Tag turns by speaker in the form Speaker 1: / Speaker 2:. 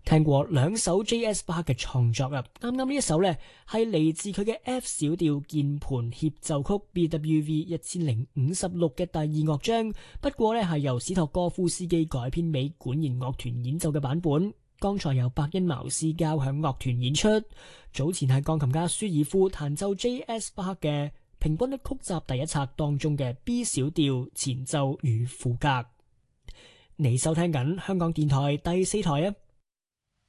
Speaker 1: 聽過兩首 J.S. 巴克嘅創作啊，啱啱呢一首呢係嚟自佢嘅 F 小調鍵盤協奏曲 BWV 1056嘅第二樂章，不過呢係由史托哥夫斯基改編俾管弦樂團演奏嘅版本。剛才由伯恩茅斯交響樂團演出，早前係鋼琴家舒爾夫彈奏 J.S. 巴克嘅平均的曲集第一冊當中嘅 B 小調前奏與賦格。你收聽緊香港電台第4台啊！